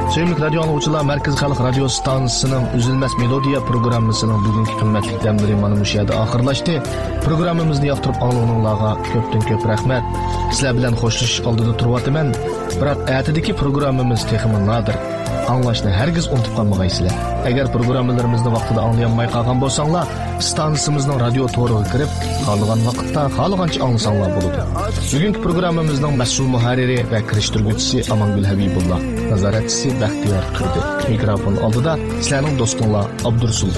Sevimli radyo anlıqçılar, Merkez Xalq Radio Stansiyasının Üzülməz Melodiya programmasının bugünkü qimmatli dəmləri mana bu yerdə axırlaşdı. Proqramımızı yaxtırıb anlığınızlarga köpdən-köp rəhmət. Sizlər bilan xoşlaşış aldida turvatıman. Biroq ətidəki proqramımız texmi nadir. Anlaşını hərgiz unutub qalmağaysızlar. Əgər proqramlarımızı vaxtida anlayanmay qalğan bolsanglar, stansiyamızın radio toruğa kirib, xalığan vaqtda, xalığancha anlasanglar boludu. Bugünkü proqramımızın məsul muharriri və kirişdirgüçüsü Amangül Habibullah, nazaratçısı Bəxtiyar Turdi. Mikrofon aldıda sizlərning dostunlar Abdursul.